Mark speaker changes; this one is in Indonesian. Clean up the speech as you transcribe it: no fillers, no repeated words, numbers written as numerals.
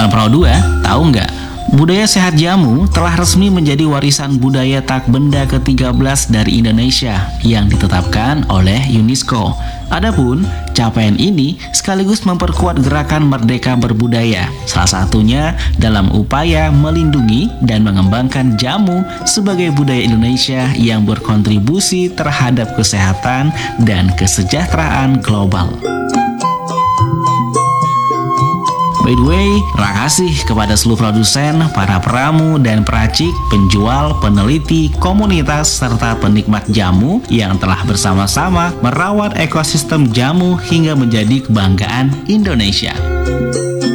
Speaker 1: Sobat Pro 2, tahu nggak? Budaya sehat jamu telah resmi menjadi warisan budaya tak benda ke-13 dari Indonesia yang ditetapkan oleh UNESCO. Adapun capaian ini sekaligus memperkuat gerakan Merdeka Berbudaya, salah satunya dalam upaya melindungi dan mengembangkan jamu sebagai budaya Indonesia yang berkontribusi terhadap kesehatan dan kesejahteraan global. By the way, terima kasih kepada seluruh produsen, para peramu dan peracik, penjual, peneliti, komunitas, serta penikmat jamu yang telah bersama-sama merawat ekosistem jamu hingga menjadi kebanggaan Indonesia.